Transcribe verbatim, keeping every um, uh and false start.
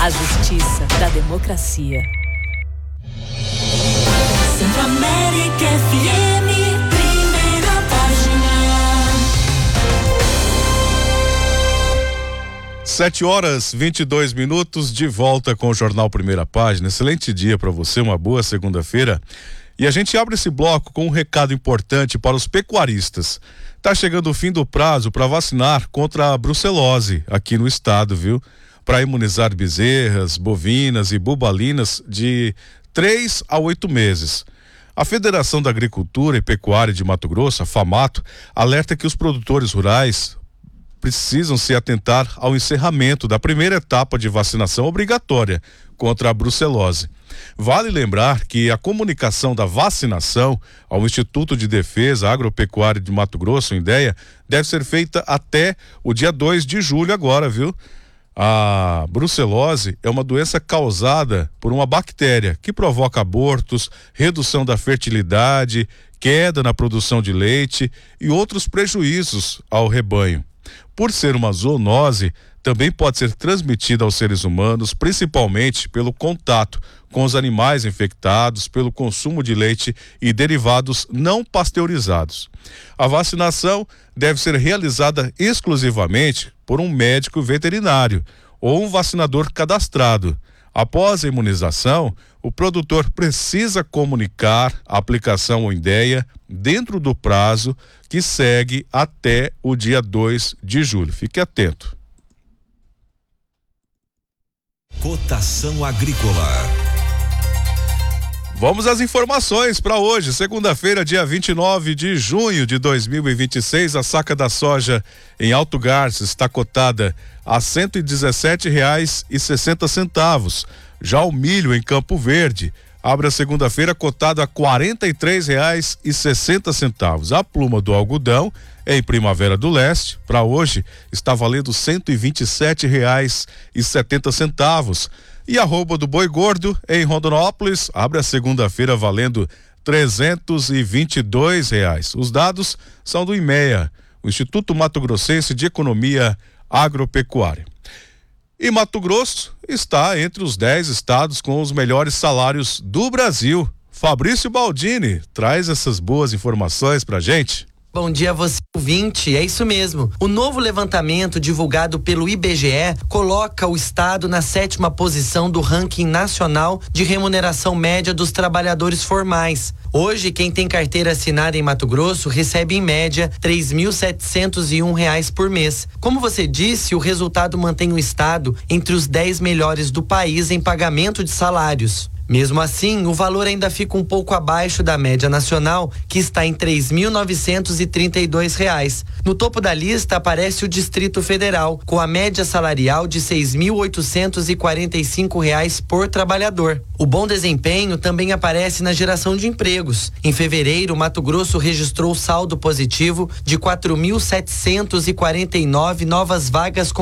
A justiça da democracia. Centro-América F M, primeira página. Sete horas, vinte e dois minutos, de volta com o Jornal Primeira Página. Excelente dia para você, uma boa segunda-feira. E a gente abre esse bloco com um recado importante para os pecuaristas. Tá chegando o fim do prazo para vacinar contra a brucelose aqui no estado, viu? Para imunizar bezerras, bovinas e bubalinas de três a oito meses. A Federação da Agricultura e Pecuária de Mato Grosso, a FAMATO, alerta que os produtores rurais precisam se atentar ao encerramento da primeira etapa de vacinação obrigatória contra a brucelose. Vale lembrar que a comunicação da vacinação ao Instituto de Defesa Agropecuária de Mato Grosso, INDEA, deve ser feita até o dia dois de julho agora, viu? A brucelose é uma doença causada por uma bactéria que provoca abortos, redução da fertilidade, queda na produção de leite e outros prejuízos ao rebanho. Por ser uma zoonose, também pode ser transmitida aos seres humanos, principalmente pelo contato com os animais infectados, pelo consumo de leite e derivados não pasteurizados. A vacinação deve ser realizada exclusivamente por um médico veterinário ou um vacinador cadastrado. Após a imunização, o produtor precisa comunicar a aplicação ao INDEA dentro do prazo que segue até o dia dois de julho. Fique atento. Cotação agrícola. Vamos às informações para hoje, segunda-feira, dia vinte e nove de junho de dois mil e vinte e seis. A saca da soja em Alto Garças está cotada a cento e dezessete reais e sessenta centavos. Já o milho em Campo Verde abre a segunda-feira cotado a quarenta e três reais e sessenta centavos. A pluma do algodão em Primavera do Leste para hoje está valendo cento e vinte e sete reais e setenta centavos. E a arroba do boi gordo em Rondonópolis abre a segunda-feira valendo trezentos e vinte e dois reais. Os dados são do IMEA, o Instituto Mato Grossense de Economia Agropecuária. E Mato Grosso está entre os dez estados com os melhores salários do Brasil. Fabrício Baldini traz essas boas informações pra gente. Bom dia a você, ouvinte. É isso mesmo. O novo levantamento divulgado pelo I B G E coloca o estado na sétima posição do ranking nacional de remuneração média dos trabalhadores formais. Hoje, quem tem carteira assinada em Mato Grosso recebe em média três mil setecentos e um reais por mês. Como você disse, o resultado mantém o estado entre os dez melhores do país em pagamento de salários. Mesmo assim, o valor ainda fica um pouco abaixo da média nacional, que está em três mil novecentos e trinta e dois reais. No topo da lista aparece o Distrito Federal, com a média salarial de seis mil oitocentos e quarenta e cinco reais por trabalhador. O bom desempenho também aparece na geração de empregos. Em fevereiro, Mato Grosso registrou saldo positivo de quatro mil setecentos e quarenta e nove novas vagas com